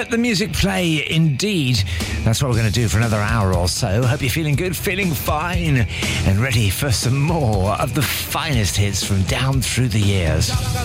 let the music play indeed. That's what we're going to do for another hour or so. Hope you're feeling good, feeling fine, and ready for some more of the finest hits from down through the years.